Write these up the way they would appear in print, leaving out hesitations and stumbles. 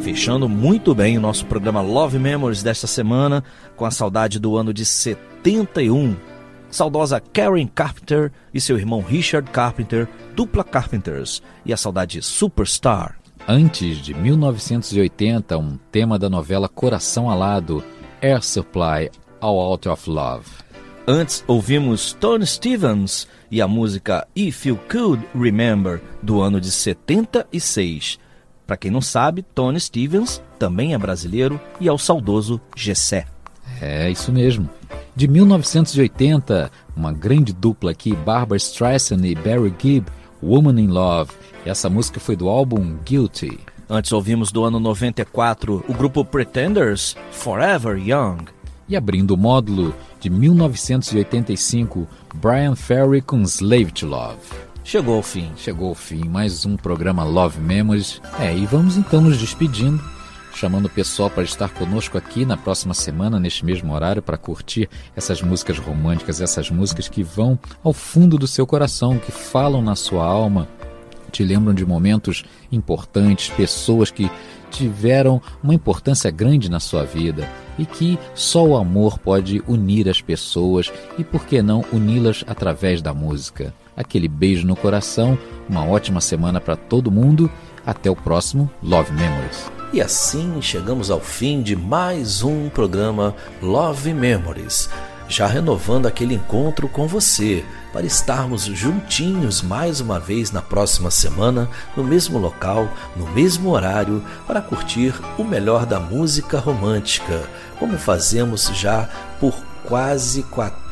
Fechando muito bem o nosso programa Love Memories desta semana, com a saudade do ano de 71. Saudosa Karen Carpenter e seu irmão Richard Carpenter, dupla Carpenters, e a saudade Superstar. Antes de 1980, um tema da novela Coração Alado, Air Supply, All Out of Love. Antes ouvimos Tony Stevens e a música If You Could Remember, do ano de 76. Para quem não sabe, Tony Stevens também é brasileiro e é o saudoso Gessé. É, isso mesmo. De 1980, uma grande dupla aqui, Barbra Streisand e Barry Gibb, Woman in Love. Essa música foi do álbum Guilty. Antes ouvimos do ano 94 o grupo Pretenders, Forever Young. E abrindo o módulo de 1985, Brian Ferry com Slave to Love. Chegou ao fim. Chegou ao fim, mais um programa Love Memories. E vamos então nos despedindo, chamando o pessoal para estar conosco aqui na próxima semana, neste mesmo horário, para curtir essas músicas românticas, essas músicas que vão ao fundo do seu coração, que falam na sua alma, te lembram de momentos importantes, pessoas que tiveram uma importância grande na sua vida e que só o amor pode unir as pessoas e, por que não, uni-las através da música. Aquele beijo no coração, uma ótima semana para todo mundo. Até o próximo Love Memories. E assim chegamos ao fim de mais um programa Love Memories, já renovando aquele encontro com você, para estarmos juntinhos mais uma vez na próxima semana, no mesmo local, no mesmo horário, para curtir o melhor da música romântica, como fazemos já por quase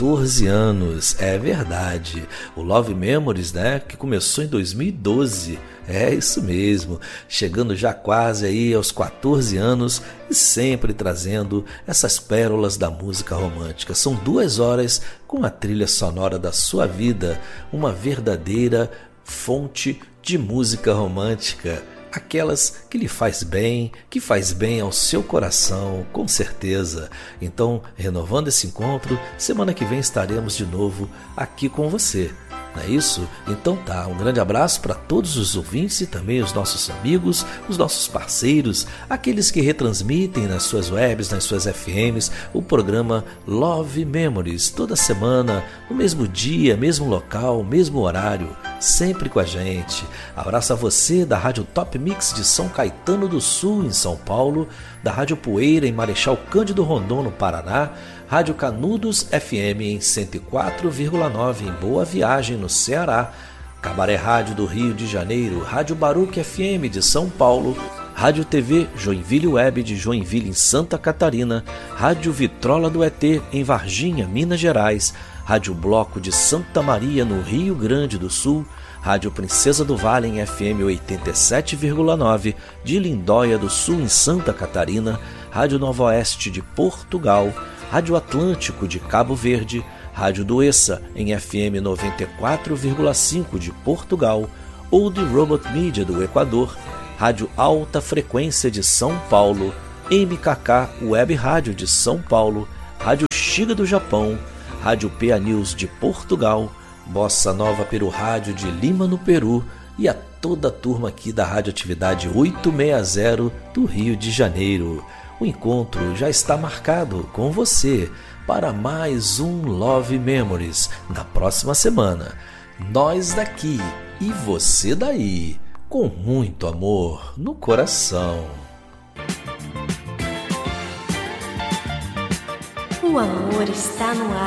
14 anos, é verdade. O Love Memories, que começou em 2012, é isso mesmo, chegando já quase aí aos 14 anos e sempre trazendo essas pérolas da música romântica. São 2 horas com a trilha sonora da sua vida, uma verdadeira fonte de música romântica. Aquelas que lhe faz bem, que faz bem ao seu coração, com certeza. Então, renovando esse encontro, semana que vem estaremos de novo aqui com você. Não é isso? Então tá, um grande abraço para todos os ouvintes e também os nossos amigos, os nossos parceiros, aqueles que retransmitem nas suas webs, nas suas FMs, o programa Love Memories, toda semana, no mesmo dia, mesmo local, mesmo horário, sempre com a gente. Abraço a você da Rádio Top Mix de São Caetano do Sul, em São Paulo, da Rádio Poeira, em Marechal Cândido Rondon, no Paraná, Rádio Canudos FM em 104,9 em Boa Viagem, no Ceará, Cabaré Rádio do Rio de Janeiro, Rádio Baruch FM de São Paulo, Rádio TV Joinville Web de Joinville, em Santa Catarina, Rádio Vitrola do ET em Varginha, Minas Gerais, Rádio Bloco de Santa Maria, no Rio Grande do Sul, Rádio Princesa do Vale em FM 87,9 de Lindóia do Sul, em Santa Catarina, Rádio Nova Oeste de Portugal, Rádio Atlântico de Cabo Verde, Rádio Doessa em FM 94,5 de Portugal, Old Robot Media do Equador, Rádio Alta Frequência de São Paulo, MKK Web Rádio de São Paulo, Rádio Shiga do Japão, Rádio PA News de Portugal, Bossa Nova Peru Rádio de Lima, no Peru, e a toda a turma aqui da Radioatividade 860 do Rio de Janeiro. O encontro já está marcado com você para mais um Love Memories na próxima semana. Nós daqui e você daí, com muito amor no coração. O amor está no ar.